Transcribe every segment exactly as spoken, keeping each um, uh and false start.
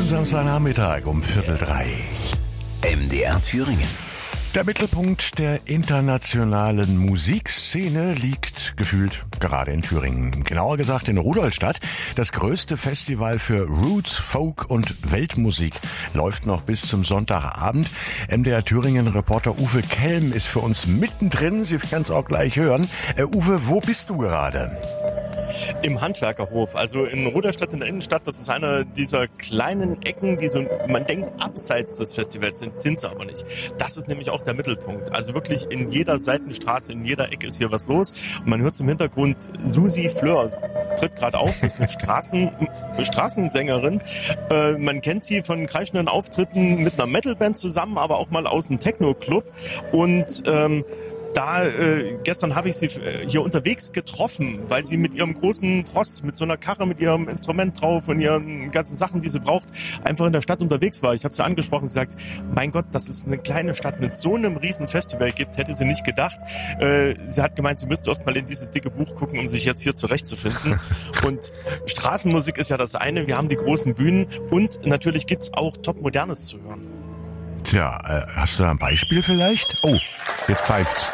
Samstagnachmittag um Viertel drei. M D R Thüringen. Der Mittelpunkt der internationalen Musikszene liegt gefühlt gerade in Thüringen. Genauer gesagt in Rudolstadt. Das größte Festival für Roots, Folk und Weltmusik läuft noch bis zum Sonntagabend. M D R Thüringen-Reporter Uwe Kelm ist für uns mittendrin. Sie werden es auch gleich hören. Äh, Uwe, wo bist du gerade? Im Handwerkerhof, also in Rudolstadt in der Innenstadt. Das ist einer dieser kleinen Ecken, die so, man denkt, abseits des Festivals sind, sind sie aber nicht. Das ist nämlich auch der Mittelpunkt. Also wirklich in jeder Seitenstraße, in jeder Ecke ist hier was los. Und man hört im Hintergrund, Susi Fleur tritt gerade auf. Das ist eine Straßen, Straßensängerin. Äh, man kennt sie von kreischenden Auftritten mit einer Metalband zusammen, aber auch mal aus dem Techno-Club. Und ähm, Da, äh, gestern habe ich sie äh, hier unterwegs getroffen, weil sie mit ihrem großen Tross, mit so einer Karre, mit ihrem Instrument drauf und ihren ganzen Sachen, die sie braucht, einfach in der Stadt unterwegs war. Ich habe sie angesprochen und gesagt, mein Gott, dass es eine kleine Stadt mit so einem riesen Festival gibt, hätte sie nicht gedacht. Äh, sie hat gemeint, sie müsste erst mal in dieses dicke Buch gucken, um sich jetzt hier zurechtzufinden. Und Straßenmusik ist ja das eine, wir haben die großen Bühnen und natürlich gibt's auch Top-Modernes zu hören. Tja, äh, hast du da ein Beispiel vielleicht? Oh, jetzt pfeift's.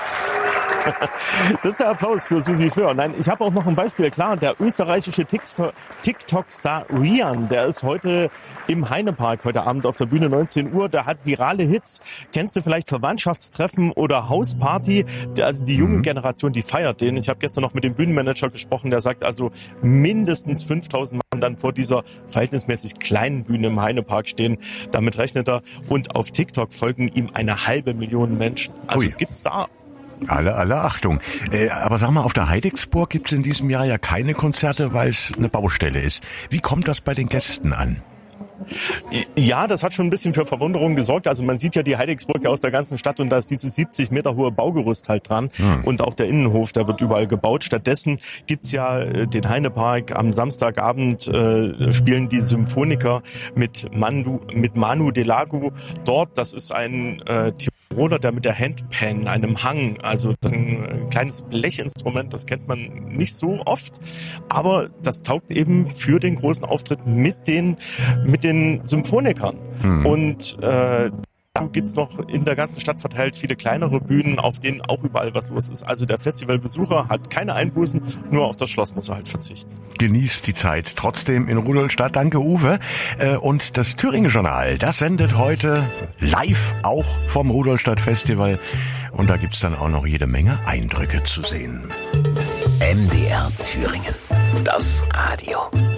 Das ist der Applaus für Susi Fleur. Nein, ich habe auch noch ein Beispiel. Klar, der österreichische TikTok-Star Rian, der ist heute im Heinepark, heute Abend auf der Bühne neunzehn Uhr. Der hat virale Hits. Kennst du vielleicht Verwandtschaftstreffen oder Hausparty? Also die junge Generation, die feiert den. Ich habe gestern noch mit dem Bühnenmanager gesprochen, der sagt also mindestens fünftausend Mann dann vor dieser verhältnismäßig kleinen Bühne im Heinepark stehen. Damit rechnet er. Und auf TikTok folgen ihm eine halbe Million Menschen. Also Ui. Es gibt's da. Alle, alle Achtung. Äh, aber sag mal, auf der Heidecksburg gibt's in diesem Jahr ja keine Konzerte, weil es eine Baustelle ist. Wie kommt das bei den Gästen an? Ja, das hat schon ein bisschen für Verwunderung gesorgt. Also man sieht ja die Heidecksburg aus der ganzen Stadt und da ist dieses siebzig Meter hohe Baugerüst halt dran. Hm. Und auch der Innenhof, der wird überall gebaut. Stattdessen gibt's ja den Heinepark. Am Samstagabend äh, spielen die Symphoniker mit Manu, mit Manu Delago dort. Das ist ein äh, Tiroler, der mit der Handpan, einem Hang, also das ist ein kleines Blechinstrument, das kennt man nicht so oft, aber das taugt eben für den großen Auftritt mit den mit den Symphonikern. Hm. Und äh, dann gibt's noch in der ganzen Stadt verteilt viele kleinere Bühnen, auf denen auch überall was los ist. Also der Festivalbesucher hat keine Einbußen, nur auf das Schloss muss er halt verzichten. Genießt die Zeit trotzdem in Rudolstadt. Danke, Uwe. Und das Thüringen-Journal, das sendet heute live auch vom Rudolstadt Festival. Und da gibt's dann auch noch jede Menge Eindrücke zu sehen. M D R Thüringen. Das Radio.